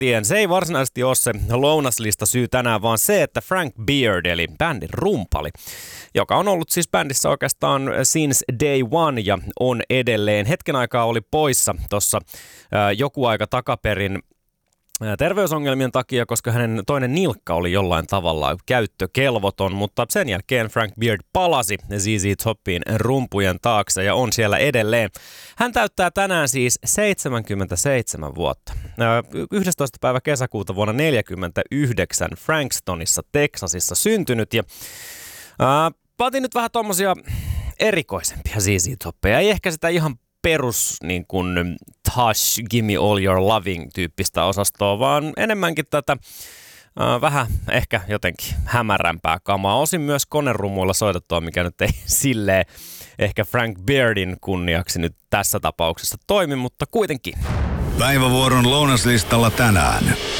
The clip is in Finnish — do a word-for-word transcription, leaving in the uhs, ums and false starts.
lähtien. Se ei varsinaisesti ole se lounaslista syy tänään, vaan se, että Frank Beard, eli bändin rumpali, joka on ollut siis bändissä oikeastaan since day one ja on edelleen. Hetken aikaa oli poissa tuossa joku aika takaperin terveysongelmien takia, koska hänen toinen nilkka oli jollain tavalla käyttökelvoton, mutta sen jälkeen Frank Beard palasi Z Z Topin rumpujen taakse ja on siellä edelleen. Hän täyttää tänään siis seitsemänkymmentäseitsemän vuotta. yhdestoista päivä kesäkuuta vuonna neljäkymmentäyhdeksän Frankstonissa, Teksasissa syntynyt ja ää, otin nyt vähän tommosia erikoisempia Z Z Toppeja. Ei ehkä sitä ihan perus niin kuin Hush, Gimme All Your Loving -tyyppistä osastoa, vaan enemmänkin tätä äh, vähän ehkä jotenkin hämärämpää kamaa. Osin myös konerumuilla soitettua, mikä nyt ei silleen ehkä Frank Beardin kunniaksi nyt tässä tapauksessa toimi, mutta kuitenkin. Päivävuoron lounaslistalla tänään.